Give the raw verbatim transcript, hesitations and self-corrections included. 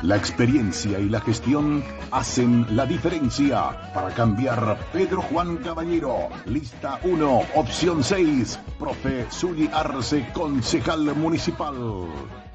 La experiencia y la gestión hacen la diferencia. Para cambiar, Pedro Juan Caballero. Lista uno, opción seis. Profe Zuli Arce, concejal municipal.